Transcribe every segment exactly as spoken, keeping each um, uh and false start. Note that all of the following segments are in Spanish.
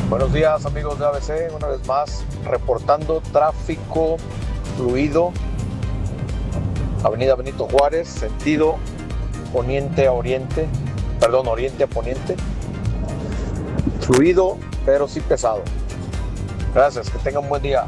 Buenos días, amigos de A B C, una vez más reportando tráfico fluido, Avenida Benito Juárez, sentido poniente a oriente, perdón, oriente a poniente, fluido pero sí pesado. Gracias, que tengan un buen día.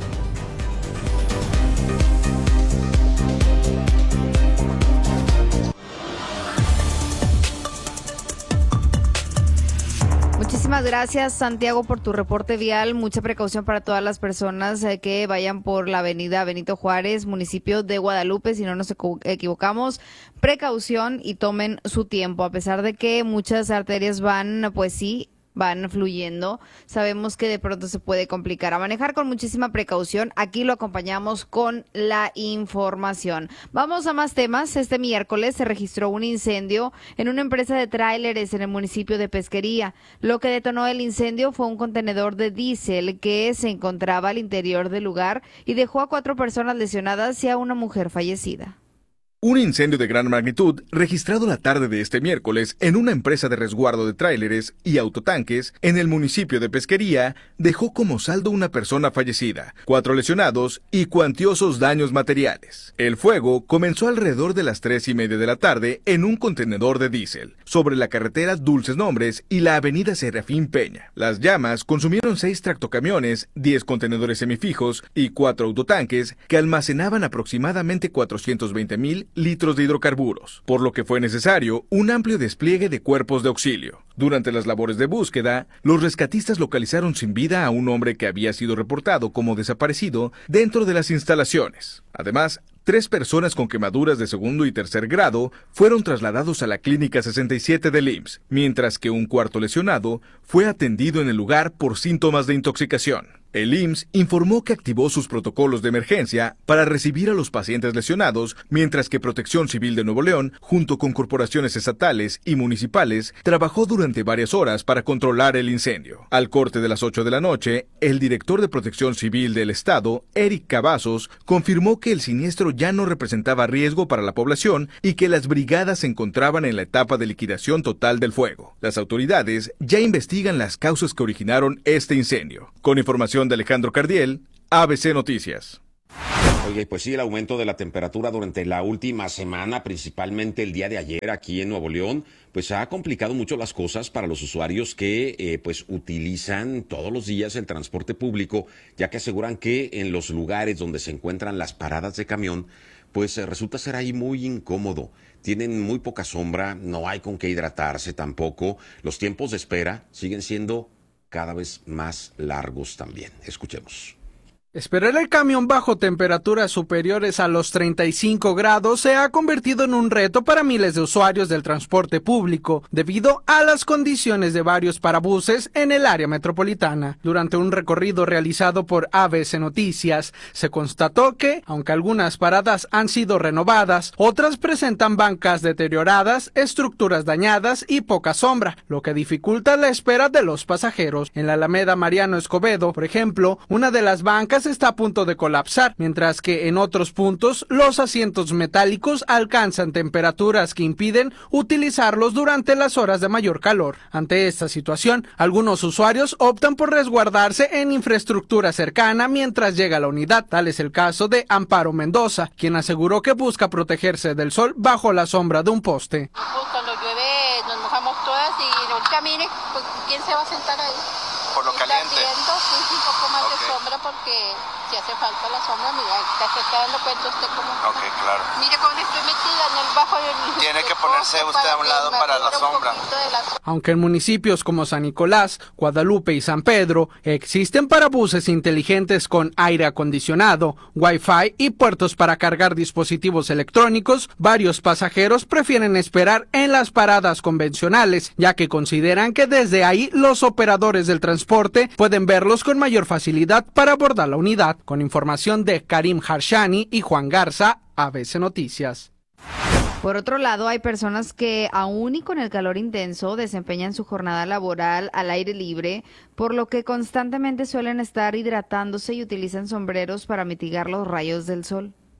Muchísimas gracias, Santiago, por tu reporte vial. Mucha precaución para todas las personas eh, que vayan por la avenida Benito Juárez, municipio de Guadalupe, si no nos equivocamos. Precaución y tomen su tiempo, a pesar de que muchas arterias van, pues sí, van fluyendo. Sabemos que de pronto se puede complicar. A manejar con muchísima precaución. Aquí lo acompañamos con la información. Vamos a más temas. Este miércoles se registró un incendio en una empresa de tráileres en el municipio de Pesquería. Lo que detonó el incendio fue un contenedor de diésel que se encontraba al interior del lugar y dejó a cuatro personas lesionadas y a una mujer fallecida. Un incendio de gran magnitud registrado la tarde de este miércoles en una empresa de resguardo de tráileres y autotanques en el municipio de Pesquería dejó como saldo una persona fallecida, cuatro lesionados y cuantiosos daños materiales. El fuego comenzó alrededor de las tres y media de la tarde en un contenedor de diésel, sobre la carretera Dulces Nombres y la avenida Serafín Peña. Las llamas consumieron seis tractocamiones, diez contenedores semifijos y cuatro autotanques que almacenaban aproximadamente cuatrocientos veinte mil litros de hidrocarburos, por lo que fue necesario un amplio despliegue de cuerpos de auxilio. Durante las labores de búsqueda, los rescatistas localizaron sin vida a un hombre que había sido reportado como desaparecido dentro de las instalaciones. Además, tres personas con quemaduras de segundo y tercer grado fueron trasladados a la Clínica sesenta y siete del I M S S, mientras que un cuarto lesionado fue atendido en el lugar por síntomas de intoxicación. El I M S S informó que activó sus protocolos de emergencia para recibir a los pacientes lesionados, mientras que Protección Civil de Nuevo León, junto con corporaciones estatales y municipales, trabajó durante varias horas para controlar el incendio. Al corte de las ocho de la noche, el director de Protección Civil del Estado, Eric Cavazos, confirmó que el siniestro ya no representaba riesgo para la población y que las brigadas se encontraban en la etapa de liquidación total del fuego. Las autoridades ya investigan las causas que originaron este incendio. Con información de Alejandro Cardiel, A B C Noticias. Oye, pues sí, el aumento de la temperatura durante la última semana, principalmente el día de ayer aquí en Nuevo León, pues ha complicado mucho las cosas para los usuarios que eh, pues utilizan todos los días el transporte público, ya que aseguran que en los lugares donde se encuentran las paradas de camión, pues eh, resulta ser ahí muy incómodo. Tienen muy poca sombra, no hay con qué hidratarse tampoco. Los tiempos de espera siguen siendo cada vez más largos también. Escuchemos. Esperar el camión bajo temperaturas superiores a los treinta y cinco grados se ha convertido en un reto para miles de usuarios del transporte público debido a las condiciones de varios parabuses en el área metropolitana. Durante un recorrido realizado por A B C Noticias, se constató que, aunque algunas paradas han sido renovadas, otras presentan bancas deterioradas, estructuras dañadas y poca sombra, lo que dificulta la espera de los pasajeros. En la Alameda Mariano Escobedo, por ejemplo, una de las bancas está a punto de colapsar, mientras que en otros puntos los asientos metálicos alcanzan temperaturas que impiden utilizarlos durante las horas de mayor calor. Ante esta situación, algunos usuarios optan por resguardarse en infraestructura cercana mientras llega la unidad. Tal es el caso de Amparo Mendoza, quien aseguró que busca protegerse del sol bajo la sombra de un poste. Cuando llueve nos mojamos todas y ahorita mire, pues, ¿quién se va a sentar ahí? Por lo caliente. Viendo, sí, un poco más okay. de sombra porque si hace falta la sombra, mira, te está dando cuenta usted cómo. Ok, claro. Mire cómo estoy metida en el bajo del. Tiene que ponerse usted a un lado para la sombra. La... Aunque en municipios como San Nicolás, Guadalupe y San Pedro existen parabuses inteligentes con aire acondicionado, Wi-Fi y puertos para cargar dispositivos electrónicos, varios pasajeros prefieren esperar en las paradas convencionales, ya que consideran que desde ahí los operadores del transporte pueden verlos con mayor facilidad para abordar la unidad. Con información de Karim Harshani y Juan Garza, A B C Noticias. Por otro lado, hay personas que aún y con el calor intenso desempeñan su jornada laboral al aire libre, por lo que constantemente suelen estar hidratándose y utilizan sombreros para mitigar los rayos del sol.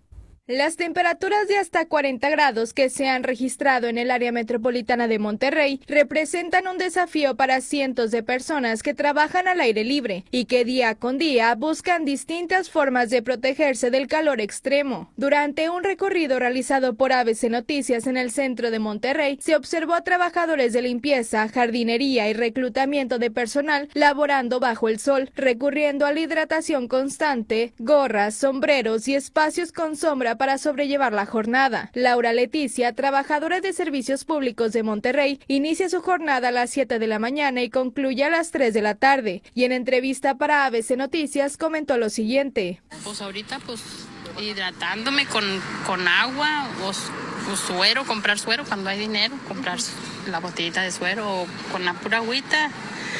Las temperaturas de hasta cuarenta grados que se han registrado en el área metropolitana de Monterrey representan un desafío para cientos de personas que trabajan al aire libre y que día con día buscan distintas formas de protegerse del calor extremo. Durante un recorrido realizado por A B C Noticias en el centro de Monterrey, se observó a trabajadores de limpieza, jardinería y reclutamiento de personal laborando bajo el sol, recurriendo a la hidratación constante, gorras, sombreros y espacios con sombra para sobrellevar la jornada. Laura Leticia, trabajadora de Servicios Públicos de Monterrey, inicia su jornada a las siete de la mañana y concluye a las tres de la tarde. Y en entrevista para A B C Noticias comentó lo siguiente. Pues ahorita pues hidratándome con, con agua o, o suero, comprar suero cuando hay dinero, comprar la botellita de suero o con la pura agüita.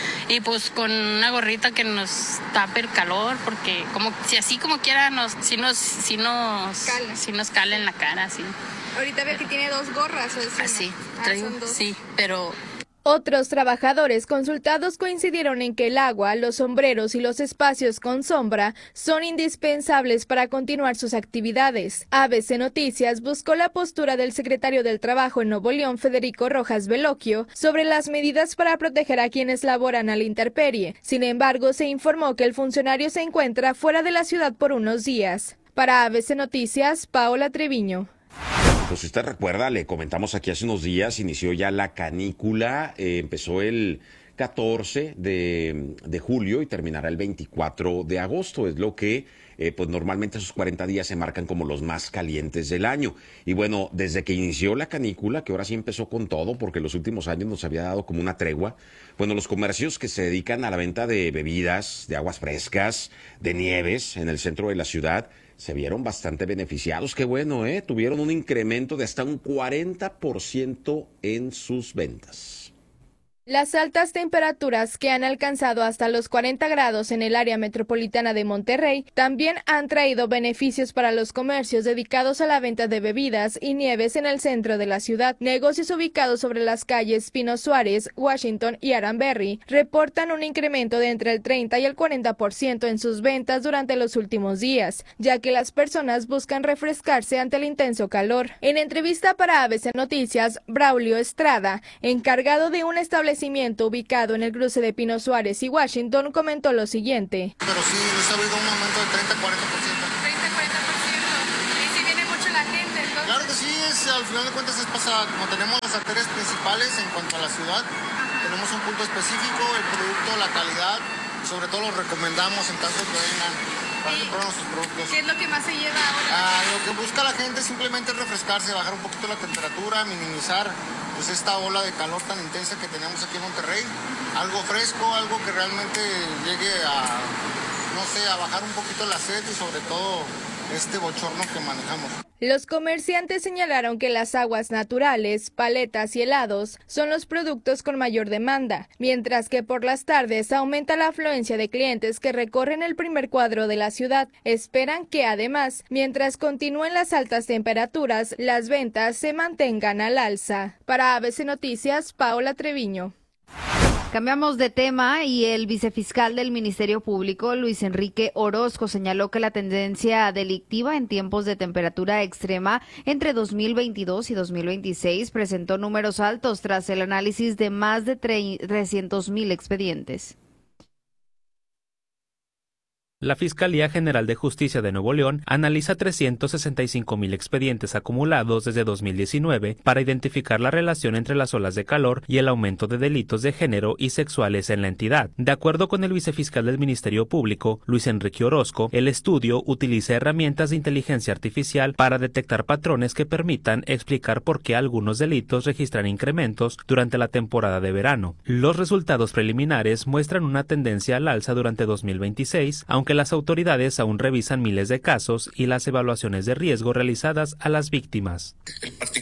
Y pues con una gorrita que nos tape el calor, porque como si así como quiera nos, si nos, si nos, cala. Si nos cala en la cara, sí. Ahorita veo que tiene dos gorras, ¿o es así, ah, traigo, son dos. Sí, pero... Otros trabajadores consultados coincidieron en que el agua, los sombreros y los espacios con sombra son indispensables para continuar sus actividades. A B C Noticias buscó la postura del secretario del Trabajo en Nuevo León, Federico Rojas Veloquio, sobre las medidas para proteger a quienes laboran a la intemperie. Sin embargo, se informó que el funcionario se encuentra fuera de la ciudad por unos días. Para A B C Noticias, Paola Treviño. Pues si usted recuerda, le comentamos aquí hace unos días, inició ya la canícula, eh, empezó el catorce de, de julio y terminará el veinticuatro de agosto, es lo que eh, pues normalmente esos cuarenta días se marcan como los más calientes del año. Y bueno, desde que inició la canícula, que ahora sí empezó con todo, porque los últimos años nos había dado como una tregua, bueno, los comercios que se dedican a la venta de bebidas, de aguas frescas, de nieves en el centro de la ciudad, se vieron bastante beneficiados. Qué bueno, ¿eh? Tuvieron un incremento de hasta un cuarenta por ciento en sus ventas. Las altas temperaturas que han alcanzado hasta los cuarenta grados en el área metropolitana de Monterrey también han traído beneficios para los comercios dedicados a la venta de bebidas y nieves en el centro de la ciudad. Negocios ubicados sobre las calles Pino Suárez, Washington y Aranberry reportan un incremento de entre el treinta y el cuarenta por ciento en sus ventas durante los últimos días, ya que las personas buscan refrescarse ante el intenso calor. En entrevista para A B C Noticias, Braulio Estrada, encargado de un establecimiento ubicado en el cruce de Pino Suárez y Washington, comentó lo siguiente. Pero sí, les ha habido un aumento de treinta a cuarenta por ciento. treinta a cuarenta por ciento. ¿Y si viene mucho la gente, entonces? Claro que sí, es, al final de cuentas es pasada. Como tenemos las arterias principales en cuanto a la ciudad, tenemos un punto específico, el producto, la calidad, sobre todo lo recomendamos en caso de que vengan para comprar nuestros productos. ¿Qué es lo que más se lleva ahora? Ah, lo que busca la gente simplemente es refrescarse, bajar un poquito la temperatura, minimizar pues esta ola de calor tan intensa que tenemos aquí en Monterrey. Algo fresco, algo que realmente llegue a, no sé, a bajar un poquito la sed y sobre todo este bochorno que manejamos. Los comerciantes señalaron que las aguas naturales, paletas y helados son los productos con mayor demanda, mientras que por las tardes aumenta la afluencia de clientes que recorren el primer cuadro de la ciudad. Esperan que además, mientras continúen las altas temperaturas, las ventas se mantengan al alza. Para A B C Noticias, Paola Treviño. Cambiamos de tema y el vicefiscal del Ministerio Público, Luis Enrique Orozco, señaló que la tendencia delictiva en tiempos de temperatura extrema entre dos mil veintidós y dos mil veintiséis presentó números altos tras el análisis de más de trescientos mil expedientes. La Fiscalía General de Justicia de Nuevo León analiza trescientos sesenta y cinco mil expedientes acumulados desde dos mil diecinueve para identificar la relación entre las olas de calor y el aumento de delitos de género y sexuales en la entidad. De acuerdo con el vicefiscal del Ministerio Público, Luis Enrique Orozco, el estudio utiliza herramientas de inteligencia artificial para detectar patrones que permitan explicar por qué algunos delitos registran incrementos durante la temporada de verano. Los resultados preliminares muestran una tendencia al alza durante dos mil veintiséis, aunque que las autoridades aún revisan miles de casos y las evaluaciones de riesgo realizadas a las víctimas. En particular,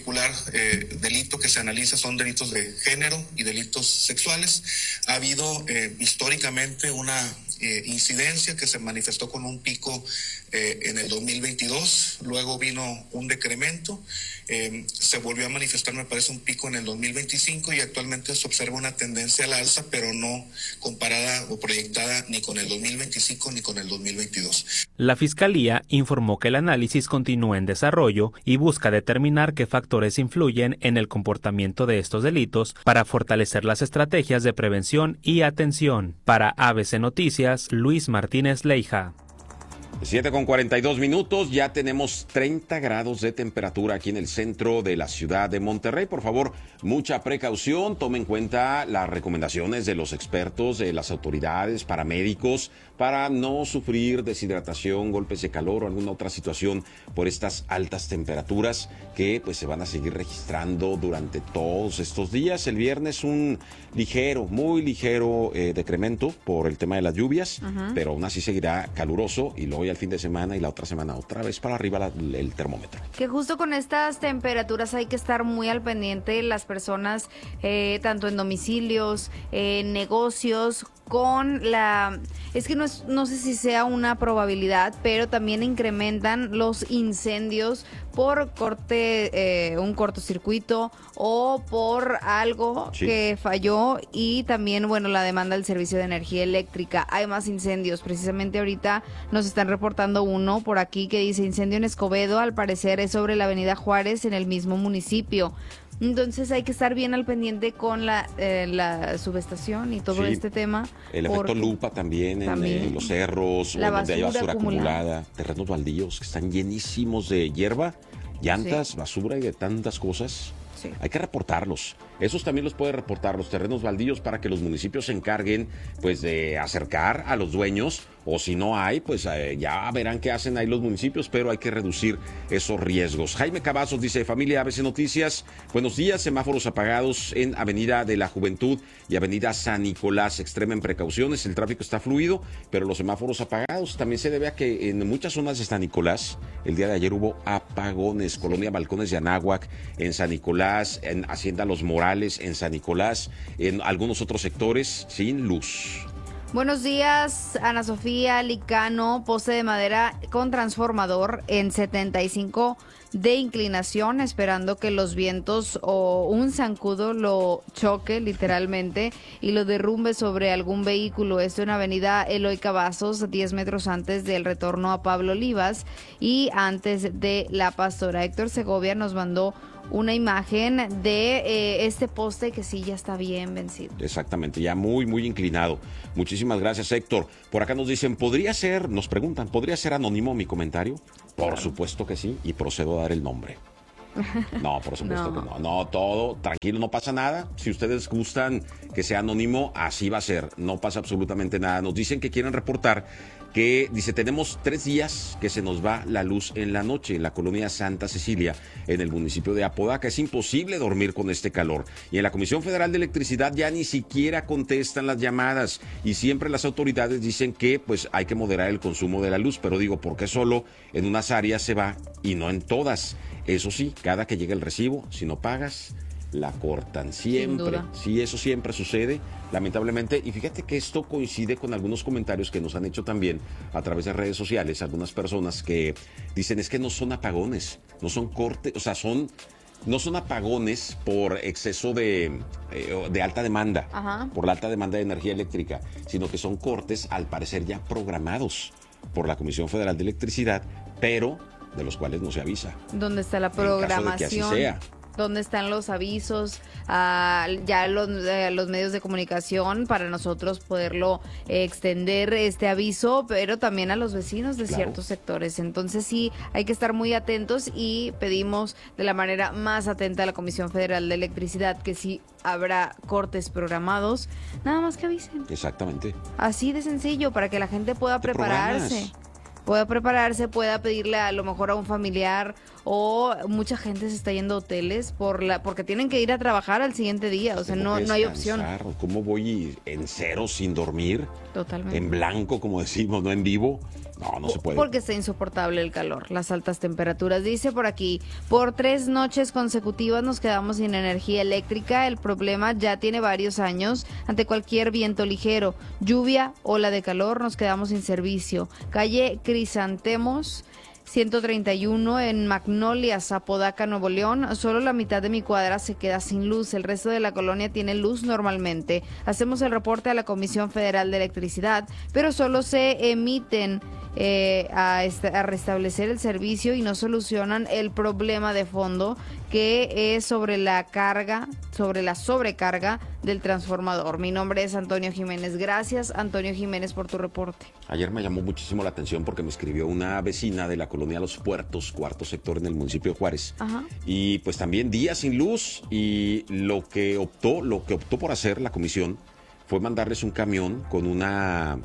eh, delito que se analiza son delitos de género y delitos sexuales. Ha habido eh, históricamente una eh, incidencia que se manifestó con un pico eh, en el dos mil veintidós, luego vino un decremento, eh, se volvió a manifestar, me parece, un pico en el dos mil veinticinco y actualmente se observa una tendencia al alza, pero no comparada o proyectada ni con el dos mil veinticinco ni con el dos mil veintidós. La Fiscalía informó que el análisis continúa en desarrollo y busca determinar qué factores influyen en el comportamiento de estos delitos para fortalecer las estrategias de prevención y atención. Para A B C Noticias, Luis Martínez Leija. siete con cuarenta y dos minutos, ya tenemos treinta grados de temperatura aquí en el centro de la ciudad de Monterrey. Por favor, mucha precaución, tome en cuenta las recomendaciones de los expertos, de las autoridades, paramédicos, para no sufrir deshidratación, golpes de calor o alguna otra situación por estas altas temperaturas que pues se van a seguir registrando durante todos estos días. El viernes un ligero, muy ligero eh, decremento por el tema de las lluvias, uh-huh. pero aún así seguirá caluroso y luego ya el fin de semana y la otra semana otra vez para arriba la, el termómetro. Que justo con estas temperaturas hay que estar muy al pendiente las personas, eh, tanto en domicilios, en eh, negocios, con la... Es que no, es, no sé si sea una probabilidad, pero también incrementan los incendios por corte, eh, un cortocircuito o por algo sí. que falló, y también, bueno, la demanda del servicio de energía eléctrica. Hay más incendios. Precisamente ahorita nos están reportando uno por aquí que dice incendio en Escobedo, al parecer es sobre la avenida Juárez en el mismo municipio. Entonces hay que estar bien al pendiente con la, eh, la subestación y todo sí, este tema. El efecto lupa también, también en eh, los cerros, o donde hay basura acumulada. acumulada, terrenos baldíos que están llenísimos de hierba, llantas, sí. basura y de tantas cosas. Sí. Hay que reportarlos. Esos también los puede reportar los terrenos baldíos para que los municipios se encarguen pues de acercar a los dueños, o si no hay, pues eh, ya verán qué hacen ahí los municipios, pero hay que reducir esos riesgos. Jaime Cavazos dice, familia A B C Noticias, buenos días, semáforos apagados en Avenida de la Juventud y Avenida San Nicolás, extremen precauciones, el tráfico está fluido, pero los semáforos apagados también se debe a que en muchas zonas de San Nicolás, el día de ayer hubo apagones, Colonia Balcones de Anáhuac, en San Nicolás, en Hacienda Los Morales, en San Nicolás, en algunos otros sectores sin luz. Buenos días, Ana Sofía Licano, poste de madera con transformador en setenta y cinco de inclinación, esperando que los vientos o un zancudo lo choque literalmente y lo derrumbe sobre algún vehículo. Esto en Avenida Eloy Cavazos, diez metros antes del retorno a Pablo Olivas y antes de La Pastora. Héctor Segovia nos mandó una imagen de eh, este poste que sí ya está bien vencido. Exactamente, ya muy, muy inclinado. Muchísimas gracias, Héctor. Por acá nos dicen, ¿podría ser, nos preguntan, ¿podría ser anónimo mi comentario? Por claro. supuesto que sí, y procedo a dar el nombre. No, por supuesto no. que no. No, todo, tranquilo, no pasa nada. Si ustedes gustan que sea anónimo, así va a ser. No pasa absolutamente nada. Nos dicen que quieren reportar que, dice, tenemos tres días que se nos va la luz en la noche en la colonia Santa Cecilia, en el municipio de Apodaca. Es imposible dormir con este calor. Y en la Comisión Federal de Electricidad ya ni siquiera contestan las llamadas. Y siempre las autoridades dicen que pues hay que moderar el consumo de la luz. Pero digo, ¿por qué solo en unas áreas se va y no en todas? Eso sí, cada que llega el recibo, si no pagas, la cortan siempre. Sí, eso siempre sucede, lamentablemente. Y fíjate que esto coincide con algunos comentarios que nos han hecho también a través de redes sociales, algunas personas que dicen es que no son apagones, no son cortes, o sea, son... No son apagones por exceso de, eh, de alta demanda, Ajá. por la alta demanda de energía eléctrica, sino que son cortes, al parecer, ya programados por la Comisión Federal de Electricidad, pero de los cuales no se avisa. ¿Dónde está la programación? En caso de que así sea. ¿Dónde están los avisos? Ah, ya los, eh, los medios de comunicación para nosotros poderlo eh, extender este aviso, pero también a los vecinos de claro. ciertos sectores. Entonces sí, hay que estar muy atentos y pedimos de la manera más atenta a la Comisión Federal de Electricidad que si habrá cortes programados, nada más que avisen. Exactamente. Así de sencillo, para que la gente pueda ¿Te prepararse. programas? Pueda prepararse, pueda pedirle a lo mejor a un familiar o mucha gente se está yendo a hoteles por la porque tienen que ir a trabajar al siguiente día, o sea, no, no hay opción. ¿Cómo voy en cero sin dormir? Totalmente. En blanco, como decimos, no en vivo. No, no se puede. Porque está insoportable el calor, las altas temperaturas. Dice por aquí, por tres noches consecutivas nos quedamos sin energía eléctrica. El problema ya tiene varios años. Ante cualquier viento ligero, lluvia, ola de calor, nos quedamos sin servicio. Calle Crisantemos ciento treinta y uno en Magnolia, Apodaca, Nuevo León. Solo la mitad de mi cuadra se queda sin luz. El resto de la colonia tiene luz normalmente. Hacemos el reporte a la Comisión Federal de Electricidad, pero solo se emiten eh, a, est- a restablecer el servicio y no solucionan el problema de fondo, que es sobre la carga, sobre la sobrecarga del transformador. Mi nombre es Antonio Jiménez. Gracias, Antonio Jiménez, por tu reporte. Ayer me llamó muchísimo la atención porque me escribió una vecina de la colonia Los Puertos, cuarto sector en el municipio de Juárez. Ajá. Y pues también días sin luz, y lo que optó, lo que optó por hacer la comisión fue mandarles un camión con una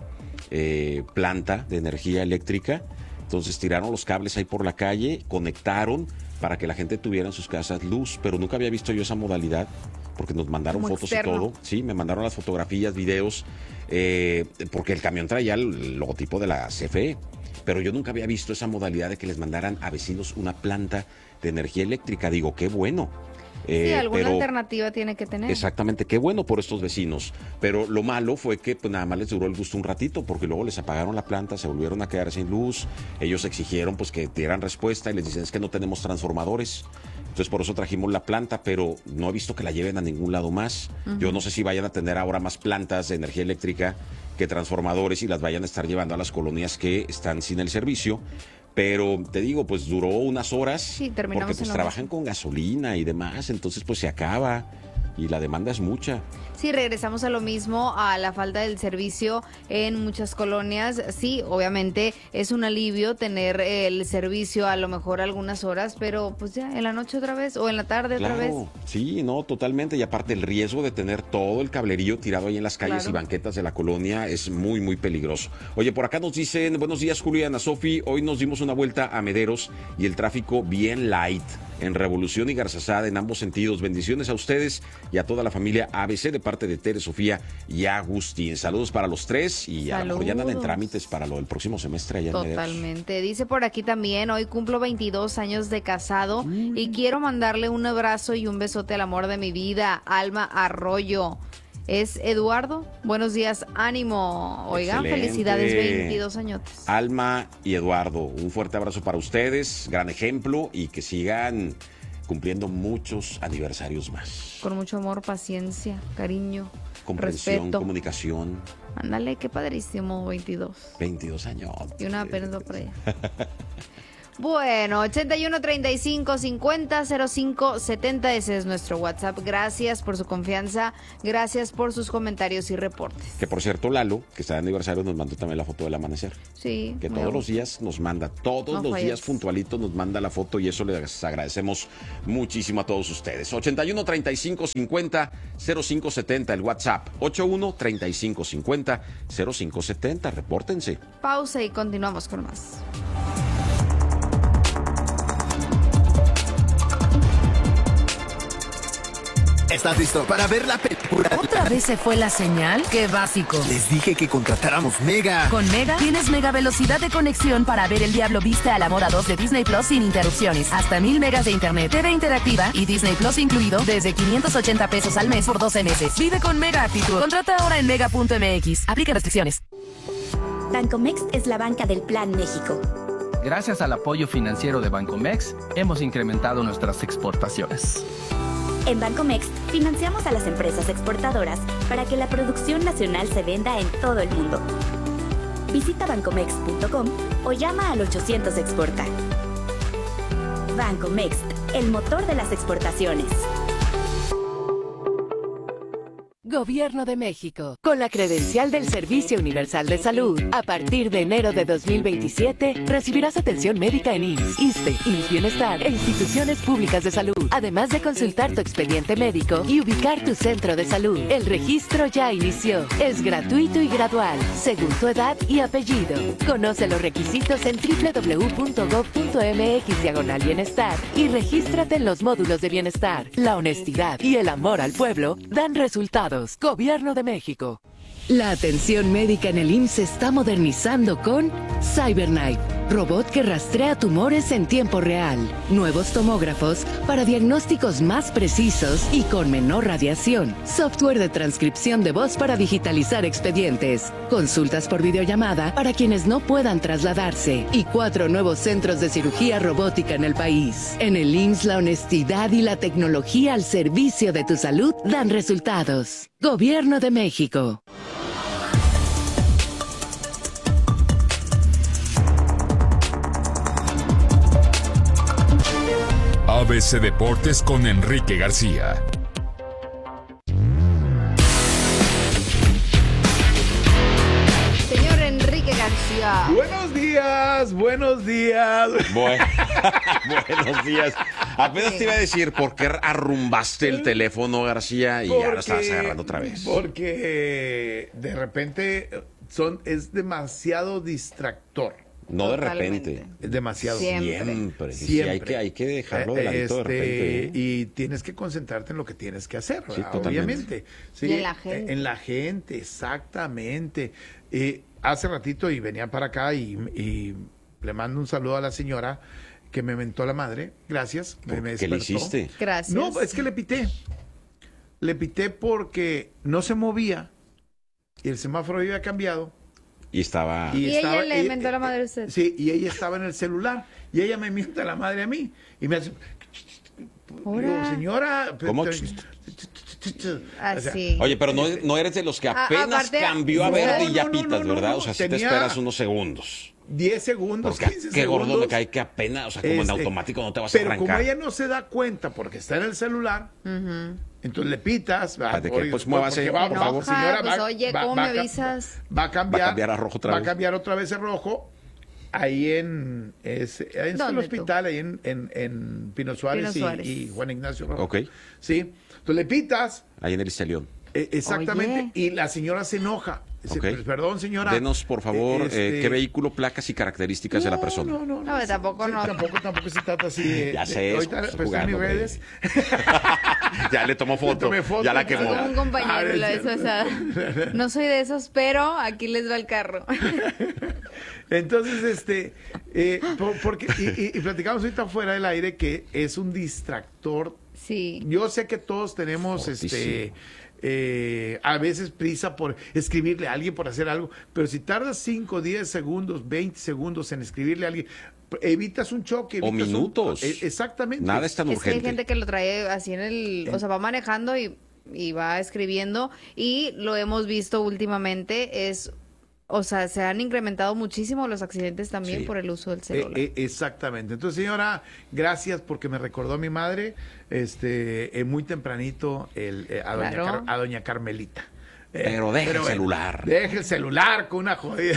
eh, planta de energía eléctrica. Entonces tiraron los cables ahí por la calle, conectaron para que la gente tuviera en sus casas luz, pero nunca había visto yo esa modalidad, porque nos mandaron Como fotos externo. y todo. Sí, me mandaron las fotografías, videos, eh, porque el camión traía el logotipo de la C F E, pero yo nunca había visto esa modalidad de que les mandaran a vecinos una planta de energía eléctrica. Digo, qué bueno. Eh, Sí, alguna pero, alternativa tiene que tener. Exactamente, qué bueno por estos vecinos. Pero lo malo fue que pues nada más les duró el gusto un ratito, porque luego les apagaron la planta, se volvieron a quedar sin luz. Ellos exigieron pues que dieran respuesta y les dicen, es que no tenemos transformadores. Entonces por eso trajimos la planta, pero no he visto que la lleven a ningún lado más. Uh-huh. Yo no sé si vayan a tener ahora más plantas de energía eléctrica que transformadores y las vayan a estar llevando a las colonias que están sin el servicio. Pero te digo, pues duró unas horas, sí, terminamos porque pues trabajan con gasolina y demás, entonces pues se acaba y la demanda es mucha. Sí, regresamos a lo mismo, a la falta del servicio en muchas colonias. Sí, obviamente es un alivio tener el servicio a lo mejor algunas horas, pero pues ya en la noche otra vez o en la tarde claro, otra vez. Sí, no, totalmente. Y aparte el riesgo de tener todo el cablerío tirado ahí en las calles claro. y banquetas de la colonia es muy, muy peligroso. Oye, por acá nos dicen, buenos días, Julio y Ana Sofi. Hoy nos dimos una vuelta a Mederos y el tráfico bien light en Revolución y Garzazada en ambos sentidos. Bendiciones a ustedes y a toda la familia A B C de parte de Tere, Sofía y Agustín. Saludos para los tres y a lo mejor ya andan en trámites para lo del próximo semestre allá en Mederos. Totalmente. Dice por aquí también, hoy cumplo veintidós años de casado mm. y quiero mandarle un abrazo y un besote al amor de mi vida, Alma Arroyo. Es Eduardo. Buenos días, ánimo. Oigan, excelente. Felicidades, veintidós añotes. Alma y Eduardo, un fuerte abrazo para ustedes, gran ejemplo y que sigan cumpliendo muchos aniversarios más. Con mucho amor, paciencia, cariño, comprensión, respeto. Comunicación. Ándale, qué padrísimo, veintidós. veintidós años. Y una apenas va para allá. Bueno, ochenta y uno, treinta y cinco, cincuenta, cero cinco, setenta, ese es nuestro WhatsApp. Gracias por su confianza, gracias por sus comentarios y reportes. Que por cierto, Lalo, que está de aniversario, nos mandó también la foto del amanecer. Sí. Que todos los días nos manda, todos no los falles. días puntualito nos manda la foto y eso les agradecemos muchísimo a todos ustedes. ochenta y uno, treinta y cinco, cincuenta, cero cinco, setenta, el WhatsApp. ochenta y uno, treinta y cinco, cincuenta, cero cinco, setenta, repórtense. Pausa y continuamos con más. ¿Estás listo para ver la película? ¿Otra vez se fue la señal? ¡Qué básico! Les dije que contratáramos Mega. Con Mega tienes mega velocidad de conexión para ver El Diablo Viste a la Moda dos de Disney Plus sin interrupciones. Hasta mil megas de internet, T V interactiva y Disney Plus incluido desde quinientos ochenta pesos al mes por doce meses. Vive con Mega actitud. Contrata ahora en mega punto m x. Aplica restricciones. Bancomext es la banca del Plan México. Gracias al apoyo financiero de Bancomext, hemos incrementado nuestras exportaciones. En Bancomext financiamos a las empresas exportadoras para que la producción nacional se venda en todo el mundo. Visita bancomext punto com o llama al ochocientos exporta. Bancomext, el motor de las exportaciones. Gobierno de México. Con la credencial del Servicio Universal de Salud, a partir de enero de dos mil veintisiete, recibirás atención médica en I M S S, ISSSTE, I M S S Bienestar e instituciones públicas de salud, además de consultar tu expediente médico y ubicar tu centro de salud. El registro ya inició. Es gratuito y gradual, según tu edad y apellido. Conoce los requisitos en doble u doble u doble u punto gob punto eme equis diagonal bienestar y regístrate en los módulos de bienestar. La honestidad y el amor al pueblo dan resultados. Gobierno de México. La atención médica en el I M S S se está modernizando con CyberKnife, robot que rastrea tumores en tiempo real, nuevos tomógrafos para diagnósticos más precisos y con menor radiación, software de transcripción de voz para digitalizar expedientes, consultas por videollamada para quienes no puedan trasladarse y cuatro nuevos centros de cirugía robótica en el país. En el I M S S la honestidad y la tecnología al servicio de tu salud dan resultados. Gobierno de México. A B C Deportes con Enrique García. Señor Enrique García. Buenos días, buenos días. Bueno, buenos días. Apenas te iba a decir, ¿por qué arrumbaste el teléfono, García? Y Porque, ya lo estabas agarrando otra vez. Porque de repente son, es demasiado distractor. No de repente. Es demasiado. Siempre. Siempre. Sí, hay que, hay que dejarlo de ladito este, de repente. ¿eh? Y tienes que concentrarte en lo que tienes que hacer, Sí, obviamente. Sí, y en la gente. En la gente, exactamente. Eh, hace ratito y venía para acá y, y le mando un saludo a la señora que me mentó la madre. Gracias. Me, me ¿Qué le despertó. hiciste? Gracias. No, es que le pité. Le pité porque no se movía y el semáforo había cambiado. Y estaba... Y, y estaba, ella le y, mentó la madre a usted. Sí, y ella estaba en el celular. Y ella me miente la madre a mí. Y me hace... Digo, señora... ¿Cómo? Así. Oye, pero no, no eres de los que apenas A, aparte, cambió a no, verde y ya no, no, pitas, no, no, ¿verdad? no. O sea, si te Tenía esperas unos segundos. diez segundos, Porque quince qué segundos. gordo me cae que apenas, o sea, como Este, en automático no te vas a pero arrancar. como ella no se da cuenta porque está en el celular, Uh-huh. entonces le pitas. Va, ¿De qué? oye, Pues muévase, porque va, por va, favor. señora, pues, va- oye, va- ¿cómo va me a ca- avisas? Va a cambiar. Va a cambiar a rojo otra va vez. a cambiar otra vez el rojo. Ahí en, es, ahí en el ¿Dónde hospital, ahí en, en, en Pino Suárez, Pino Suárez. Y, y Juan Ignacio Rojo. Ok. Sí. Entonces le pitas. Ahí en el Istelión. eh, exactamente. Oye. Y la señora se enoja. Dice, Ok. "Pues, perdón, señora. Denos, por favor, eh, eh, este, qué vehículo, placas y características de la persona. No, no, no. No, tampoco no. Tampoco, tampoco se trata así. de- Ya de- sé, ahorita estás pues, en mis jugando, redes. Ya le tomó foto. tomé foto, Ya la claro. quemó. Como un compañero, Ah, es la vez cierto. pasada. No soy de esos, pero aquí les va el carro. Entonces, este, eh, por- porque, y, y- y platicamos ahorita fuera del aire que es un distractor. Sí. Yo sé que todos tenemos, este, Fortísimo. eh, a veces prisa por escribirle a alguien, por hacer algo, pero si tardas cinco, diez segundos, veinte segundos en escribirle a alguien, evitas un choque. O evitas un- minutos. eh, exactamente. Nada es tan Es que hay urgente. gente que lo trae así en el, o sea, va manejando y, y va escribiendo y lo hemos visto últimamente, es, o sea, se han incrementado muchísimo los accidentes también Sí. por el uso del Eh, celular. eh, exactamente. Entonces, señora, gracias porque me recordó a mi madre, este, eh, muy tempranito, el, eh, a, doña Claro. Car- a doña Carmelita. Eh, Pero deja el bueno, celular. Deja el celular con una jodida.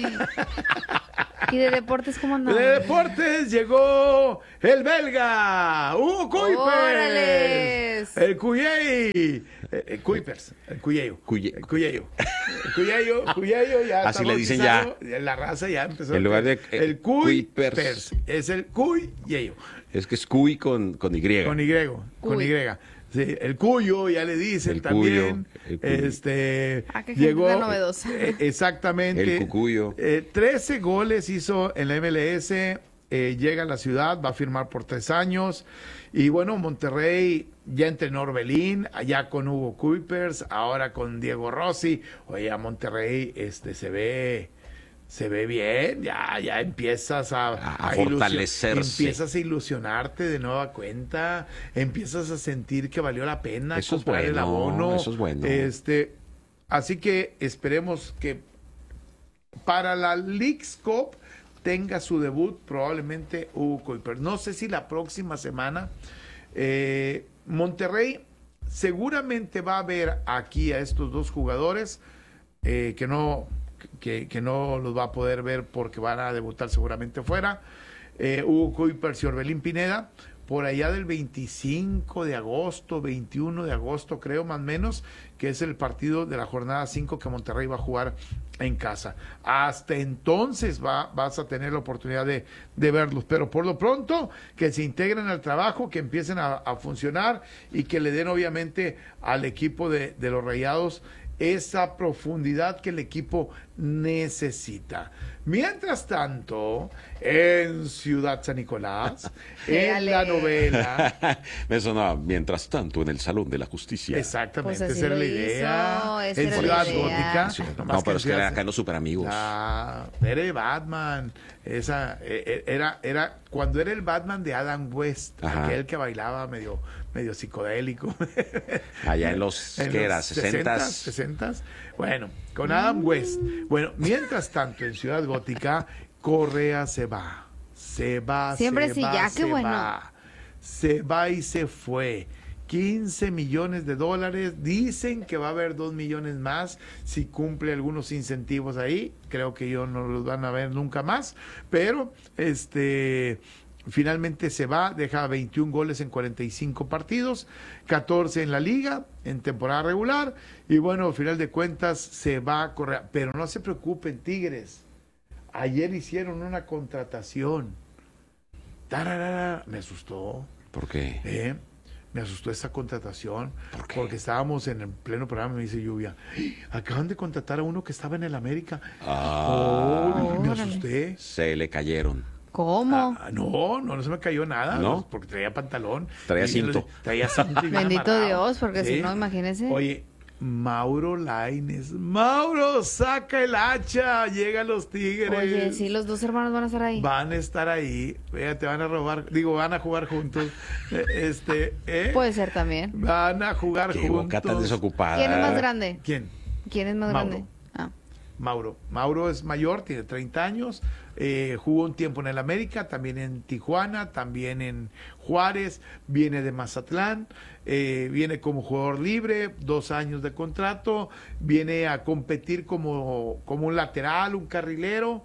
¿Y de deportes cómo andamos? De deportes llegó el belga, Hugo Kuipers. ¡Órales! El Cuyey. Eh, eh, Kuipers, el Cuyeyo. Cuye- El Cuyeyo. El Cuyeyo, Cuyeyo ya Así está le dicen bautizado, La raza ya empezó. En lugar de, eh, el Kuipers. Kuipers. Es el Cuyeyo. Es que es Cuy con, con Y. Con Y. Con Cuy. Y. Sí, el Cuyo, ya le dicen El también. Cuyo, el Cuyo. Este, Ah, qué gente llegó. tan novedosa. eh, exactamente. El Cucuyo. Eh, trece goles hizo en la M L S. eh, llega a la ciudad, va a firmar por tres años. Y bueno, Monterrey ya entrenó Orbelín, allá con Hugo Kuipers, ahora con Diego Rossi. Oye, a Monterrey este, se ve. Se ve bien, ya, ya empiezas a, A- a ilusio- fortalecerse. Empiezas a ilusionarte de nueva cuenta, empiezas a sentir que valió la pena Eso es comprar el bueno, abono. eso es bueno. Este, así que esperemos que para la Leagues Cup tenga su debut probablemente Hugo Kuipers. No sé si la próxima semana. eh, Monterrey seguramente va a ver aquí a estos dos jugadores eh, que no que, que no los va a poder ver porque van a debutar seguramente fuera. Eh, Hugo Kuipers y Orbelín Pineda, por allá del veinticinco de agosto, veintiuno de agosto, creo, más o menos, que es el partido de la jornada cinco que Monterrey va a jugar en casa. Hasta entonces va, vas a tener la oportunidad de, de verlos, pero por lo pronto que se integren al trabajo, que empiecen a, a funcionar y que le den obviamente al equipo de, de los Rayados esa profundidad que el equipo necesita. Mientras tanto, en Ciudad San Nicolás, en la novela... Me sonaba, mientras tanto, en el Salón de la Justicia. Exactamente, Pues así esa era lo la idea. hizo, esa En era la Ciudad idea. Gótica. Sí, nomás no, pero es que en era Ciudad- acá en los Super Amigos. Ah, era el Batman. Esa, eh, eh, era, era, cuando era el Batman de Adam West, Ajá. aquel que bailaba medio, medio psicodélico. Allá en los, En ¿qué los era? ¿sesentas? sesentas. Bueno, con Adam West. Bueno, mientras tanto, en Ciudad Gótica, Correa se va. Se va, Siempre se sí, va, ya, qué se bueno. va. Se va y se fue. quince millones de dólares. Dicen que va a haber dos millones más si cumple algunos incentivos ahí. Creo que ellos no los van a ver nunca más. Pero, este... finalmente se va, deja veintiún goles en cuarenta y cinco partidos, catorce en la liga, en temporada regular, y bueno, al final de cuentas se va a correr. Pero no se preocupen, Tigres, ayer hicieron una contratación. Tararara, me asustó. ¿Por qué? ¿Eh? Me asustó esa contratación. ¿Por qué? Porque estábamos en el pleno programa, me dice Lluvia, acaban de contratar a uno que estaba en el América. Ah, Oh, me órale. asusté. Se le cayeron. ¿Cómo? Ah, no, no, no se me cayó nada. ¿No? Porque traía pantalón. Traía Y- cinto. Traía cinto y bien Bendito amarrado. Dios, porque Sí. si no, imagínese. Oye, Mauro Lainez. Mauro, saca el hacha. Llega a los Tigres. Oye, sí, los dos hermanos van a estar ahí. Van a estar ahí. Vea, te van a robar. Digo, van a jugar juntos. Eh, Este, ¿eh? Puede ser también. Van a jugar Qué juntos. boca tan desocupada. ¿Quién es más grande? ¿Quién? ¿Quién es más Mauro. grande? Ah. Mauro. Mauro es mayor, tiene treinta años, eh, jugó un tiempo en el América, también en Tijuana, también en Juárez, viene de Mazatlán, eh, viene como jugador libre, dos años de contrato, viene a competir como, como un lateral, un carrilero,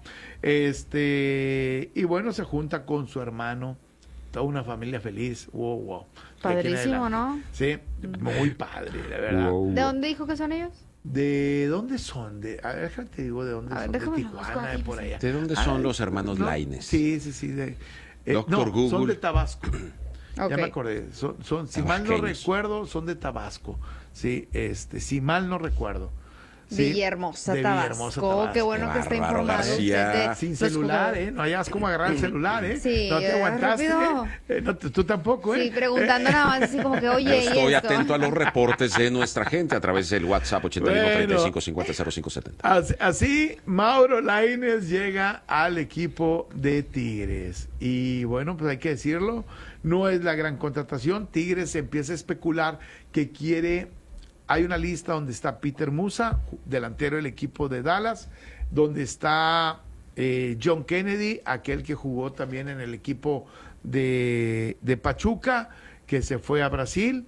este, y bueno, se junta con su hermano, toda una familia feliz, wow, wow. De aquí en Padrísimo, adelante. ¿no? Sí, muy padre, la verdad. ¿De dónde dijo que son ellos? ¿De dónde son? De, a ver, déjame te digo de dónde A ver, son. De déjame lo busco Tijuana, de aquí, por sí. allá. ¿De dónde son Ay, los hermanos no, Lainez? Sí, sí, sí. De, eh, Doctor no, Google. son de Tabasco. Ok. Ya me acordé. Son, son, si mal no Tabasqueños. recuerdo, son de Tabasco. Sí, este, si mal no recuerdo. Sí, Villahermosa, de Tabasco. Villahermosa, Tabasco. Qué bueno Qué que está bárbaro, informado García. usted de Sin los celular, jugadores. ¿eh? No hayas cómo agarrar el celular, ¿eh? Sí, no te eh, aguantaste. rápido. Eh, no te- tú tampoco, ¿eh? Sí, preguntando Eh, nada más así como que, oye, Yo ¿y estoy esto? atento a los reportes de nuestra gente a través del WhatsApp ochenta y uno treinta y cinco cincuenta cero cinco setenta. Así, así, Mauro Lainez llega al equipo de Tigres. Y bueno, pues hay que decirlo, no es la gran contratación. Tigres empieza a especular que quiere. Hay una lista donde está Peter Musa, delantero del equipo de Dallas, donde está eh, John Kennedy, aquel que jugó también en el equipo de, de Pachuca, que se fue a Brasil.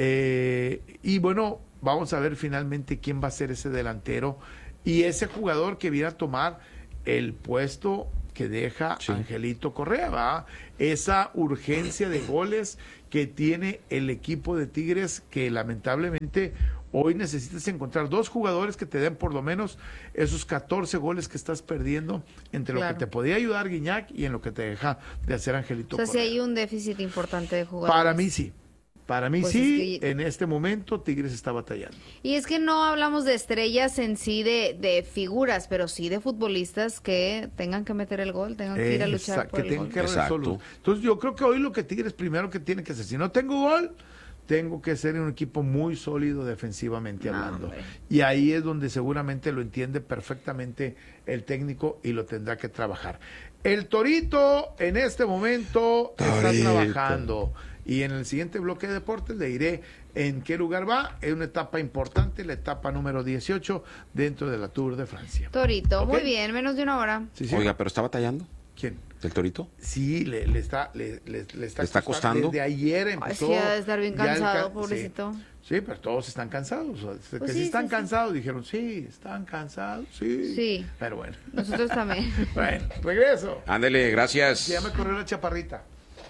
Eh, y bueno, vamos a ver finalmente quién va a ser ese delantero y ese jugador que viene a tomar el puesto que deja Sí. Angelito Correa, ¿va? Esa urgencia de goles que tiene el equipo de Tigres, que lamentablemente hoy necesitas encontrar dos jugadores que te den por lo menos esos catorce goles que estás perdiendo entre Claro. lo que te podía ayudar Guiñac y en lo que te deja de hacer Angelito O sea, si Correa. hay un déficit importante de jugadores. Para mí sí. Para mí Pues sí, es que- en este momento Tigres está batallando. Y es que no hablamos de estrellas en sí, de, de figuras, pero sí de futbolistas que tengan que meter el gol, tengan que ir a luchar Exacto, por que el tengan gol. que Exacto. resolver. Entonces yo creo que hoy lo que Tigres primero que tiene que hacer, si no tengo gol, tengo que ser un equipo muy sólido defensivamente No, hablando. hombre. Y ahí es donde seguramente lo entiende perfectamente el técnico y lo tendrá que trabajar. El Torito en este momento está Torito. trabajando. Y en el siguiente bloque de deportes le diré en qué lugar va. Es una etapa importante, la etapa número dieciocho dentro de la Tour de Francia. Torito, ¿Ok? muy bien, menos de una hora. Sí, sí. Oiga, pero está batallando. ¿Quién? ¿El Torito? Sí, le, le está, le, le, le está, está costando. Desde ayer empezó. Ay, sí, ha de estar bien cansado, ca pobrecito. Sí, sí, pero todos están cansados. O sea, Pues que sí, si están sí, cansados, sí. dijeron, sí, están cansados, sí. Sí. Pero bueno. Nosotros también. Bueno, regreso. Ándele, gracias. Ya me corrió la chaparrita.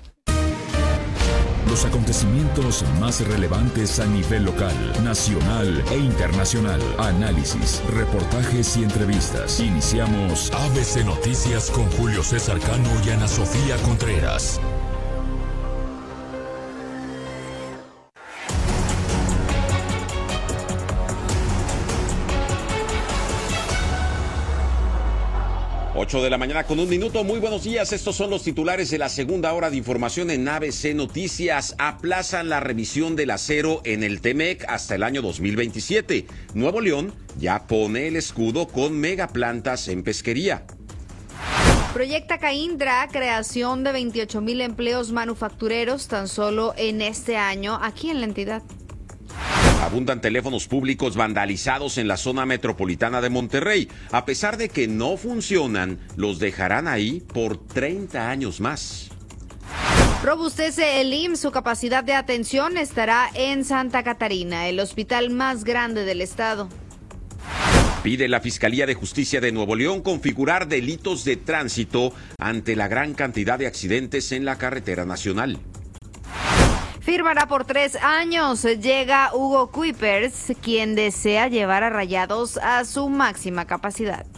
Los acontecimientos más relevantes a nivel local, nacional e internacional. Análisis, reportajes y entrevistas. Iniciamos A B C Noticias con Julio César Cano y Ana Sofía Contreras. ocho de la mañana con un minuto. Muy buenos días. Estos son los titulares de la segunda hora de información en A B C Noticias. Aplazan la revisión del acero en el T-MEC hasta el año dos mil veintisiete. Nuevo León ya pone el escudo con megaplantas en pesquería. Proyecta Caindra creación de veintiocho mil empleos manufactureros tan solo en este año aquí en la entidad. Abundan teléfonos públicos vandalizados en la zona metropolitana de Monterrey. A pesar de que no funcionan, los dejarán ahí por treinta años más. Robustece el I M S S, su capacidad de atención estará en Santa Catarina, el hospital más grande del estado. Pide la Fiscalía de Justicia de Nuevo León configurar delitos de tránsito ante la gran cantidad de accidentes en la carretera nacional. Firmará por tres años. Llega Hugo Kuipers, quien desea llevar a Rayados a su máxima capacidad.